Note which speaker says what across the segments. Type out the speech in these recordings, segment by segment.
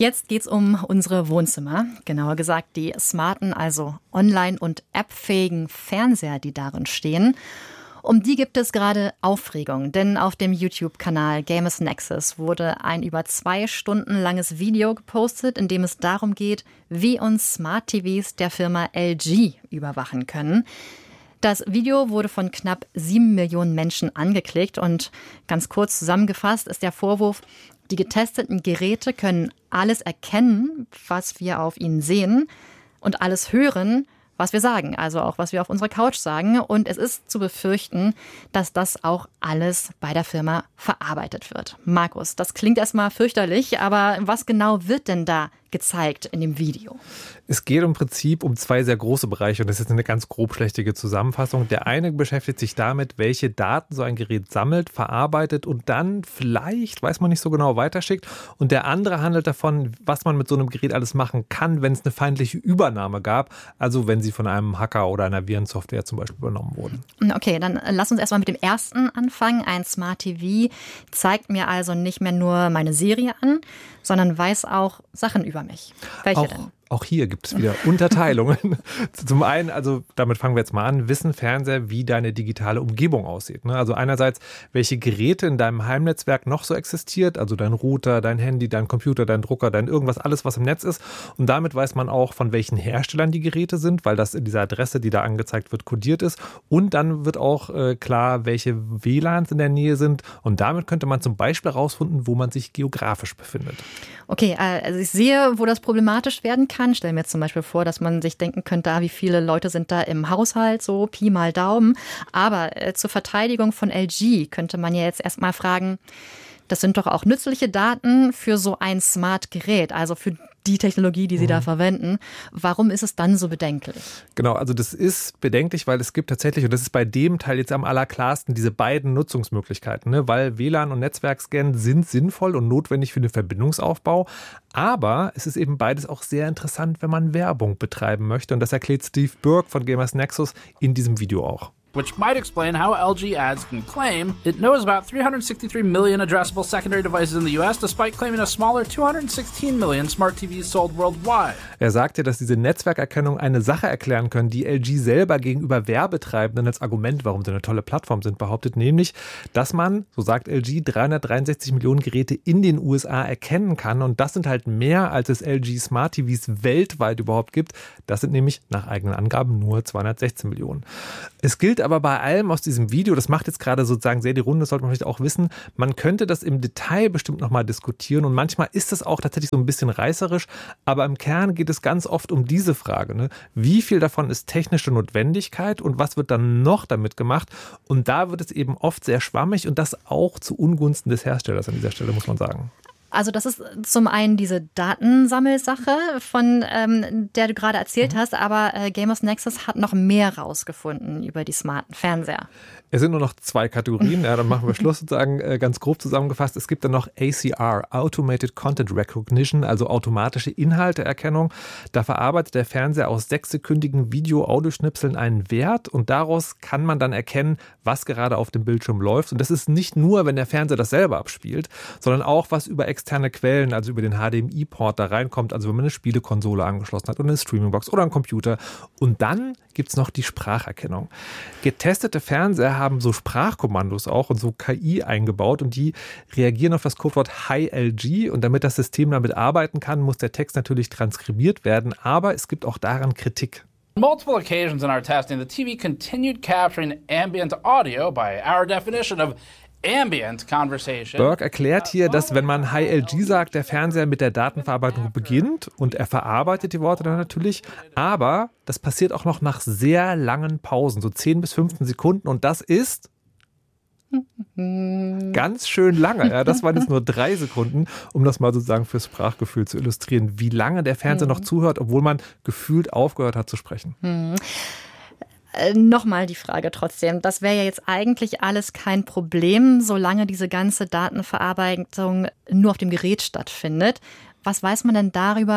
Speaker 1: Jetzt geht's um unsere Wohnzimmer, genauer gesagt die smarten, also online- und appfähigen Fernseher, die darin stehen. Um die gibt es gerade Aufregung, denn auf dem YouTube-Kanal Gamers Nexus wurde ein über 2 Stunden langes Video gepostet, in dem es darum geht, wie uns Smart-TVs der Firma LG überwachen können. Das Video wurde von knapp 7 Millionen Menschen angeklickt und ganz kurz zusammengefasst ist der Vorwurf, die getesteten Geräte können alles erkennen, was wir auf ihnen sehen und alles hören, was wir sagen, also auch was wir auf unserer Couch sagen. Und es ist zu befürchten, dass das auch alles bei der Firma verarbeitet wird. Markus, das klingt erstmal fürchterlich, aber was genau wird denn da gezeigt in dem Video?
Speaker 2: Es geht im Prinzip um 2 sehr große Bereiche und das ist eine ganz grobschlächtige Zusammenfassung. Der eine beschäftigt sich damit, welche Daten so ein Gerät sammelt, verarbeitet und dann vielleicht, weiß man nicht so genau, weiterschickt. Und der andere handelt davon, was man mit so einem Gerät alles machen kann, wenn es eine feindliche Übernahme gab, also wenn sie von einem Hacker oder einer Virensoftware zum Beispiel übernommen wurden.
Speaker 1: Okay, dann lass uns erstmal mit dem ersten anfangen. Ein Smart TV zeigt mir also nicht mehr nur meine Serie an, sondern weiß auch Sachen über mich. Welche denn?
Speaker 2: Auch hier gibt es wieder Unterteilungen. Zum einen, also damit fangen wir jetzt mal an, wissen Fernseher, wie deine digitale Umgebung aussieht. Also einerseits, welche Geräte in deinem Heimnetzwerk noch so existiert, also dein Router, dein Handy, dein Computer, dein Drucker, dein irgendwas, alles, was im Netz ist. Und damit weiß man auch, von welchen Herstellern die Geräte sind, weil das in dieser Adresse, die da angezeigt wird, kodiert ist. Und dann wird auch klar, welche WLANs in der Nähe sind. Und damit könnte man zum Beispiel herausfinden, wo man sich geografisch befindet.
Speaker 1: Okay, also ich sehe, wo das problematisch werden kann. Stellen wir jetzt zum Beispiel vor, dass man sich denken könnte, wie viele Leute sind da im Haushalt, so Pi mal Daumen. Aber zur Verteidigung von LG könnte man ja jetzt erstmal fragen, das sind doch auch nützliche Daten für so ein Smart-Gerät, also für die Technologie, die Sie da verwenden. Warum ist es dann so bedenklich?
Speaker 2: Genau, also das ist bedenklich, weil es gibt tatsächlich, und das ist bei dem Teil jetzt am allerklarsten, diese beiden Nutzungsmöglichkeiten, ne? Weil WLAN und Netzwerkscan sind sinnvoll und notwendig für den Verbindungsaufbau, aber es ist eben beides auch sehr interessant, wenn man Werbung betreiben möchte und das erklärt Steve Burke von Gamers Nexus in diesem Video auch.
Speaker 3: Which might explain how LG ads can claim it knows about 363 million addressable secondary devices in the US, despite claiming a smaller 216 million smart TVs sold worldwide.
Speaker 2: Er sagte, dass diese Netzwerkerkennung eine Sache erklären können, die LG selber gegenüber Werbetreibenden als Argument, warum sie eine tolle Plattform sind, behauptet, nämlich, dass man, so sagt LG, 363 Millionen Geräte in den USA erkennen kann und das sind halt mehr, als es LG Smart TVs weltweit überhaupt gibt. Das sind nämlich nach eigenen Angaben nur 216 Millionen. Es gilt aber bei allem aus diesem Video, das macht jetzt gerade sozusagen sehr die Runde, das sollte man vielleicht auch wissen, man könnte das im Detail bestimmt nochmal diskutieren und manchmal ist das auch tatsächlich so ein bisschen reißerisch, aber im Kern geht es ganz oft um diese Frage, ne? Wie viel davon ist technische Notwendigkeit und was wird dann noch damit gemacht? Und da wird es eben oft sehr schwammig und das auch zu Ungunsten des Herstellers an dieser Stelle, muss man sagen.
Speaker 1: Also das ist zum einen diese Datensammelsache, von der du gerade erzählt hast, aber Gamers Nexus hat noch mehr rausgefunden über die smarten Fernseher.
Speaker 2: Es sind nur noch 2 Kategorien, ja, dann machen wir Schluss sozusagen, ganz grob zusammengefasst. Es gibt dann noch ACR, Automated Content Recognition, also automatische Inhalteerkennung. Da verarbeitet der Fernseher aus 6-sekündigen Video-Audioschnipseln einen Wert und daraus kann man dann erkennen, was gerade auf dem Bildschirm läuft. Und das ist nicht nur, wenn der Fernseher das selber abspielt, sondern auch, was über externe Quellen, also über den HDMI-Port da reinkommt, also wenn man eine Spielekonsole angeschlossen hat oder eine Streamingbox oder einen Computer. Und dann gibt es noch die Spracherkennung. Getestete Fernseher haben so Sprachkommandos auch und so KI eingebaut und die reagieren auf das Codewort Hi LG und damit das System damit arbeiten kann, muss der Text natürlich transkribiert werden, aber es gibt auch daran Kritik.
Speaker 3: On multiple occasions in our testing, the TV continued capturing ambient audio by our definition of ambient conversation.
Speaker 2: Burke erklärt hier, dass wenn man Hi LG sagt, der Fernseher mit der Datenverarbeitung beginnt und er verarbeitet die Worte dann natürlich, aber das passiert auch noch nach sehr langen Pausen, so 10 bis 15 Sekunden und das ist ganz schön lange. Ja, das waren jetzt nur 3 Sekunden, um das mal sozusagen fürs Sprachgefühl zu illustrieren, wie lange der Fernseher noch zuhört, obwohl man gefühlt aufgehört hat zu sprechen.
Speaker 1: Nochmal die Frage trotzdem, das wäre ja jetzt eigentlich alles kein Problem, solange diese ganze Datenverarbeitung nur auf dem Gerät stattfindet. Was weiß man denn darüber,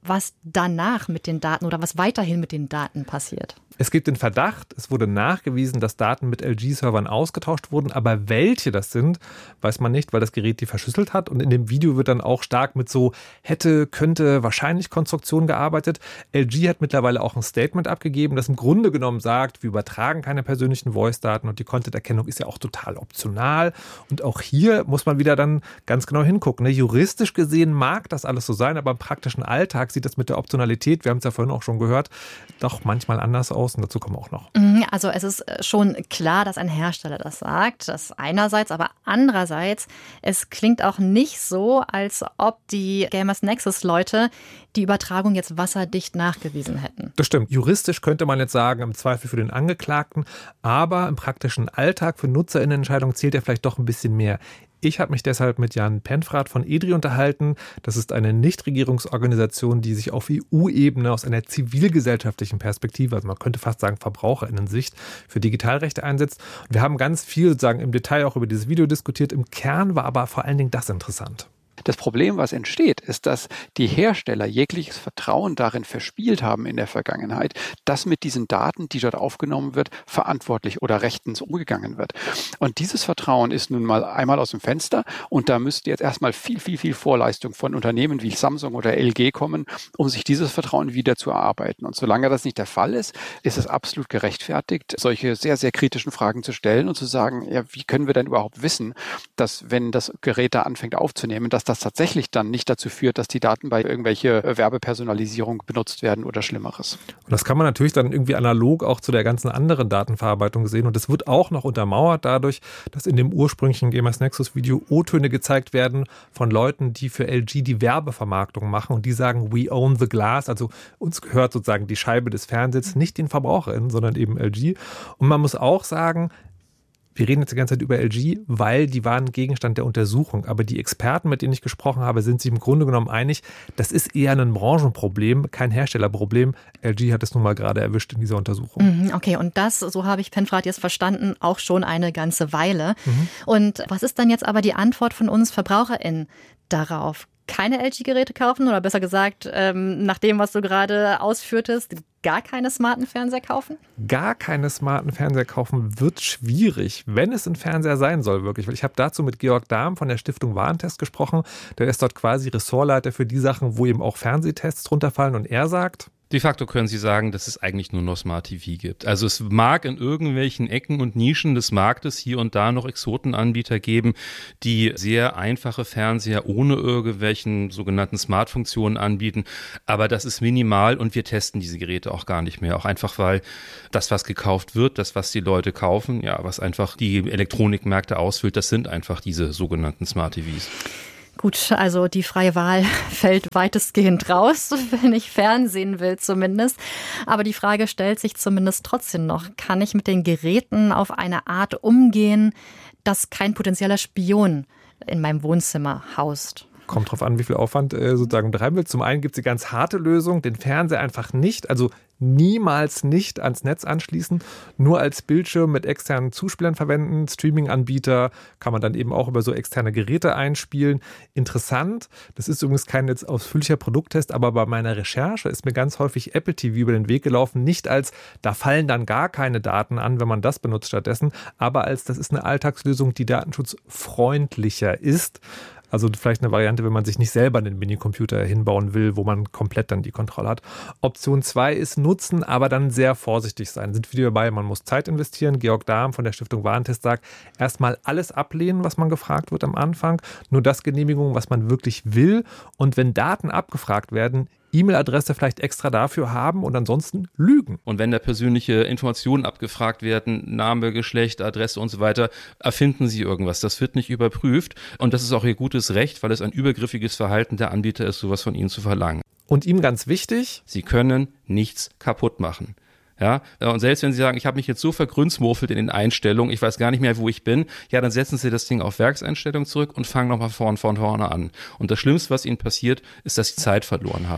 Speaker 1: was danach mit den Daten oder was weiterhin mit den Daten passiert?
Speaker 2: Es gibt den Verdacht, es wurde nachgewiesen, dass Daten mit LG-Servern ausgetauscht wurden, aber welche das sind, weiß man nicht, weil das Gerät die verschlüsselt hat. Und in dem Video wird dann auch stark mit so hätte, könnte, wahrscheinlich Konstruktion gearbeitet. LG hat mittlerweile auch ein Statement abgegeben, das im Grunde genommen sagt, wir übertragen keine persönlichen Voice-Daten und die Content-Erkennung ist ja auch total optional. Und auch hier muss man wieder dann ganz genau hingucken. Juristisch gesehen mag das alles so sein, aber im praktischen Alltag sieht das mit der Optionalität, wir haben es ja vorhin auch schon gehört, doch manchmal anders aus. Und dazu kommen wir auch noch.
Speaker 1: Also es ist schon klar, dass ein Hersteller das sagt. Das einerseits, aber andererseits, es klingt auch nicht so, als ob die Gamers Nexus Leute die Übertragung jetzt wasserdicht nachgewiesen hätten.
Speaker 2: Das stimmt. Juristisch könnte man jetzt sagen, im Zweifel für den Angeklagten, aber im praktischen Alltag für NutzerInnenentscheidungen zählt er vielleicht doch ein bisschen mehr. Ich habe mich deshalb mit Jan Penfrath von EDRI unterhalten. Das ist eine Nichtregierungsorganisation, die sich auf EU-Ebene aus einer zivilgesellschaftlichen Perspektive, also man könnte fast sagen VerbraucherInnen-Sicht, für Digitalrechte einsetzt. Und wir haben ganz viel sozusagen im Detail auch über dieses Video diskutiert. Im Kern war aber vor allen Dingen das interessant.
Speaker 4: Das Problem, was entsteht, ist, dass die Hersteller jegliches Vertrauen darin verspielt haben in der Vergangenheit, dass mit diesen Daten, die dort aufgenommen wird, verantwortlich oder rechtens umgegangen wird. Und dieses Vertrauen ist nun mal einmal aus dem Fenster und da müsste jetzt erstmal viel Vorleistung von Unternehmen wie Samsung oder LG kommen, um sich dieses Vertrauen wieder zu erarbeiten. Und solange das nicht der Fall ist, ist es absolut gerechtfertigt, solche sehr, sehr kritischen Fragen zu stellen und zu sagen, ja, wie können wir denn überhaupt wissen, dass wenn das Gerät da anfängt aufzunehmen, dass das tatsächlich dann nicht dazu führt, dass die Daten bei irgendwelche Werbepersonalisierung benutzt werden oder Schlimmeres.
Speaker 2: Und das kann man natürlich dann irgendwie analog auch zu der ganzen anderen Datenverarbeitung sehen. Und das wird auch noch untermauert dadurch, dass in dem ursprünglichen Gamers Nexus Video O-Töne gezeigt werden von Leuten, die für LG die Werbevermarktung machen und die sagen, we own the glass, also uns gehört sozusagen die Scheibe des Fernsehens, nicht den VerbraucherInnen, sondern eben LG. Und man muss auch sagen, wir reden jetzt die ganze Zeit über LG, weil die waren Gegenstand der Untersuchung. Aber die Experten, mit denen ich gesprochen habe, sind sich im Grunde genommen einig, das ist eher ein Branchenproblem, kein Herstellerproblem. LG hat es nun mal gerade erwischt in dieser Untersuchung.
Speaker 1: Okay, und das, so habe ich Penfrath jetzt verstanden, auch schon eine ganze Weile. Und was ist dann jetzt aber die Antwort von uns VerbraucherInnen darauf? Keine LG-Geräte kaufen oder besser gesagt, nach dem, was du gerade ausführtest, gar keine smarten Fernseher kaufen?
Speaker 2: Gar keine smarten Fernseher kaufen wird schwierig, wenn es ein Fernseher sein soll, wirklich. Ich habe dazu mit Georg Dahm von der Stiftung Warentest gesprochen. Der ist dort quasi Ressortleiter für die Sachen, wo eben auch Fernsehtests drunter fallen. Und er sagt:
Speaker 5: De facto können Sie sagen, dass es eigentlich nur noch Smart TV gibt. Also es mag in irgendwelchen Ecken und Nischen des Marktes hier und da noch Exotenanbieter geben, die sehr einfache Fernseher ohne irgendwelchen sogenannten Smart-Funktionen anbieten. Aber das ist minimal und wir testen diese Geräte auch gar nicht mehr. Auch einfach, weil das, was gekauft wird, das, was die Leute kaufen, ja, was einfach die Elektronikmärkte ausfüllt, das sind einfach diese sogenannten Smart TVs.
Speaker 1: Gut, also die freie Wahl fällt weitestgehend raus, wenn ich Fernsehen will zumindest. Aber die Frage stellt sich zumindest trotzdem noch, kann ich mit den Geräten auf eine Art umgehen, dass kein potenzieller Spion in meinem Wohnzimmer haust?
Speaker 2: Kommt drauf an, wie viel Aufwand sozusagen betreiben will. Zum einen gibt es die ganz harte Lösung, den Fernseher einfach nicht, also niemals nicht ans Netz anschließen, nur als Bildschirm mit externen Zuspielern verwenden. Streaming-Anbieter kann man dann eben auch über so externe Geräte einspielen. Interessant, das ist übrigens kein jetzt ausführlicher Produkttest, aber bei meiner Recherche ist mir ganz häufig Apple TV über den Weg gelaufen, nicht als, da fallen dann gar keine Daten an, wenn man das benutzt stattdessen, aber als, das ist eine Alltagslösung, die datenschutzfreundlicher ist. Also vielleicht eine Variante, wenn man sich nicht selber einen Minicomputer hinbauen will, wo man komplett dann die Kontrolle hat. Option 2 ist nutzen, aber dann sehr vorsichtig sein. Sind wir wieder dabei, man muss Zeit investieren. Georg Dahm von der Stiftung Warentest sagt, erstmal alles ablehnen, was man gefragt wird am Anfang. Nur das Genehmigung, was man wirklich will. Und wenn Daten abgefragt werden, E-Mail-Adresse vielleicht extra dafür haben und ansonsten lügen.
Speaker 5: Und wenn da persönliche Informationen abgefragt werden, Name, Geschlecht, Adresse und so weiter, erfinden Sie irgendwas. Das wird nicht überprüft und das ist auch Ihr gutes Recht, weil es ein übergriffiges Verhalten der Anbieter ist, sowas von Ihnen zu verlangen.
Speaker 2: Und ihm ganz wichtig:
Speaker 5: Sie können nichts kaputt machen. Ja, und selbst wenn Sie sagen, ich habe mich jetzt so vergrünzmurfelt in den Einstellungen, ich weiß gar nicht mehr, wo ich bin, ja, dann setzen Sie das Ding auf Werkseinstellung zurück und fangen nochmal von vorne an. Und das Schlimmste, was Ihnen passiert, ist, dass Sie Zeit verloren haben.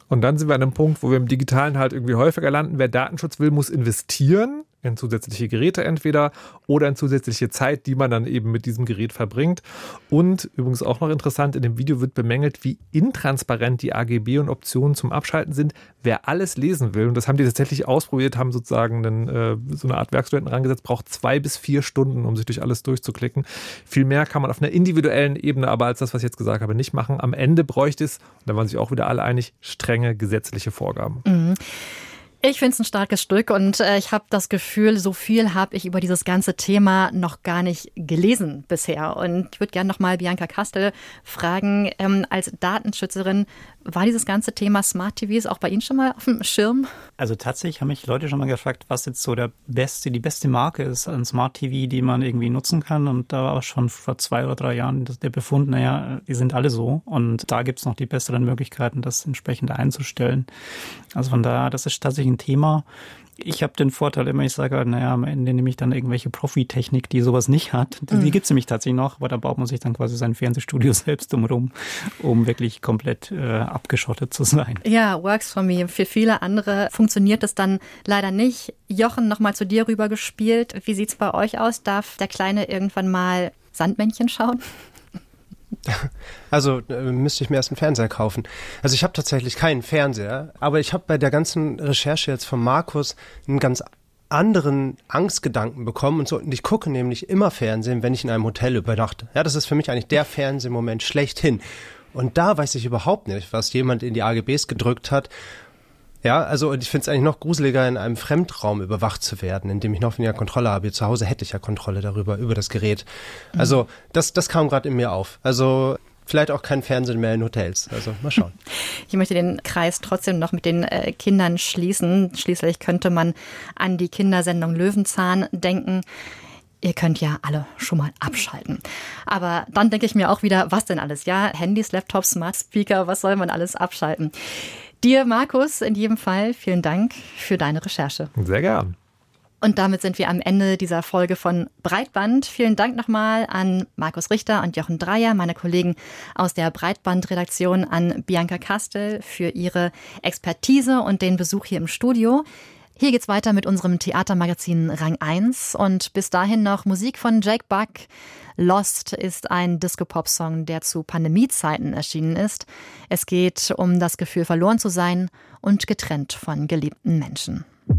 Speaker 2: Und dann sind wir an einem Punkt, wo wir im Digitalen halt irgendwie häufiger landen. Wer Datenschutz will, muss investieren in zusätzliche Geräte entweder oder in zusätzliche Zeit, die man dann eben mit diesem Gerät verbringt. Und übrigens auch noch interessant, in dem Video wird bemängelt, wie intransparent die AGB und Optionen zum Abschalten sind. Wer alles lesen will, und das haben die tatsächlich ausprobiert, haben sozusagen so eine Art Werkstudenten rangesetzt, braucht 2 bis 4 Stunden, um sich durch alles durchzuklicken. Viel mehr kann man auf einer individuellen Ebene aber als das, was ich jetzt gesagt habe, nicht machen. Am Ende bräuchte es, und da waren sich auch wieder alle einig, strenge gesetzliche Vorgaben.
Speaker 1: Mhm. Ich finde es ein starkes Stück und ich habe das Gefühl, so viel habe ich über dieses ganze Thema noch gar nicht gelesen bisher. Und ich würde gerne nochmal Bianca Kastel fragen, als Datenschützerin, war dieses ganze Thema Smart TVs auch bei Ihnen schon mal auf dem Schirm?
Speaker 6: Also tatsächlich haben mich Leute schon mal gefragt, was jetzt so die beste Marke ist an Smart TV, die man irgendwie nutzen kann. Und da war auch schon vor 2 oder 3 Jahren der Befund, naja, die sind alle so. Und da gibt es noch die besseren Möglichkeiten, das entsprechend einzustellen. Also von daher, das ist tatsächlich ein Thema. Ich habe den Vorteil immer, ich sage, naja, am Ende nehme ich dann irgendwelche Profitechnik, die sowas nicht hat. Die gibt es nämlich tatsächlich noch, aber da baut man sich dann quasi sein Fernsehstudio selbst drumherum, um wirklich komplett abgeschottet zu sein.
Speaker 1: Ja, works for me. Für viele andere funktioniert das dann leider nicht. Jochen, nochmal zu dir rüber gespielt. Wie sieht's bei euch aus? Darf der Kleine irgendwann mal Sandmännchen schauen?
Speaker 7: Also müsste ich mir erst einen Fernseher kaufen. Also ich habe tatsächlich keinen Fernseher, aber ich habe bei der ganzen Recherche jetzt von Markus einen ganz anderen Angstgedanken bekommen und ich gucke nämlich immer Fernsehen, wenn ich in einem Hotel übernachte. Ja, das ist für mich eigentlich der Fernsehmoment schlechthin. Und da weiß ich überhaupt nicht, was jemand in die AGBs gedrückt hat. Ja, also und ich finde es eigentlich noch gruseliger, in einem Fremdraum überwacht zu werden, in dem ich noch weniger Kontrolle habe. Zu Hause hätte ich ja Kontrolle darüber, über das Gerät. Also das kam gerade in mir auf. Also vielleicht auch kein Fernsehen mehr in Hotels. Also mal schauen.
Speaker 1: Ich möchte den Kreis trotzdem noch mit den Kindern schließen. Schließlich könnte man an die Kindersendung Löwenzahn denken. Ihr könnt ja alle schon mal abschalten. Aber dann denke ich mir auch wieder, was denn alles? Ja, Handys, Laptops, Smart Speaker, was soll man alles abschalten? Dir, Markus, in jedem Fall vielen Dank für deine Recherche.
Speaker 2: Sehr gern.
Speaker 1: Und damit sind wir am Ende dieser Folge von Breitband. Vielen Dank nochmal an Markus Richter und Jochen Dreyer, meine Kollegen aus der Breitband-Redaktion, an Bianca Kastel für ihre Expertise und den Besuch hier im Studio. Hier geht's weiter mit unserem Theatermagazin Rang 1 und bis dahin noch Musik von Jake Buck. Lost ist ein Disco-Pop-Song, der zu Pandemiezeiten erschienen ist. Es geht um das Gefühl, verloren zu sein und getrennt von geliebten Menschen.